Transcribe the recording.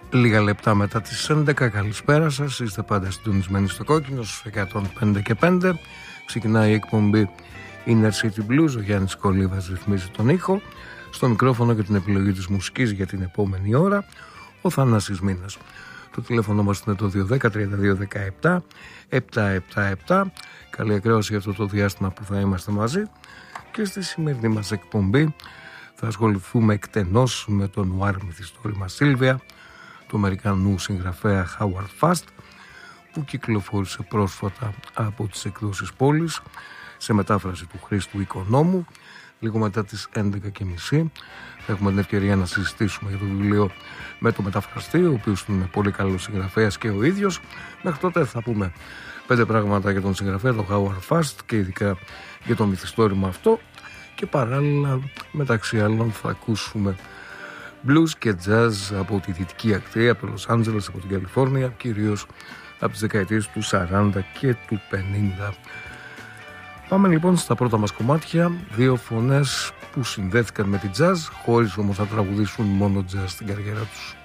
Λίγα λεπτά μετά τις 11, καλησπέρα σας. Είστε πάντα συντονισμένοι στο Κόκκινο στους 105 και 5. Ξεκινάει η εκπομπή Inner City Blues. Ο Γιάννης Κολίβας ρυθμίζει τον ήχο. Στο μικρόφωνο και την επιλογή της μουσικής για την επόμενη ώρα ο Θανάσης Μήνας. Το τηλέφωνο μας είναι το 210-3217-777. Καλή ακρόαση για αυτό το διάστημα που θα είμαστε μαζί. Και στη σημερινή μας εκπομπή θα ασχοληθούμε εκτενώς με το νουάρ μυθιστόρημα Σίλβια του Αμερικανού συγγραφέα Howard Fast, που κυκλοφόρησε πρόσφατα από τις εκδόσεις Πόλης σε μετάφραση του Χρήστου Οικονόμου. Λίγο μετά τις 11.30 θα έχουμε την ευκαιρία να συζητήσουμε για το βιβλίο με το μεταφραστή, ο οποίος είναι πολύ καλός συγγραφέας και ο ίδιος. Μέχρι τότε θα πούμε 5 πράγματα για τον συγγραφέα, τον Howard Fast, και ειδικά για το μυθιστόρημα αυτό. Και παράλληλα, μεταξύ άλλων, θα ακούσουμε blues και jazz από τη δυτική ακτή, από το Λος Άντζελες, από την Καλιφόρνια, κυρίως από τις δεκαετίες του 40 και του 50. Πάμε λοιπόν στα πρώτα μας κομμάτια, δύο φωνές που συνδέθηκαν με την jazz, χωρίς όμως να τραγουδήσουν μόνο jazz στην καριέρα τους.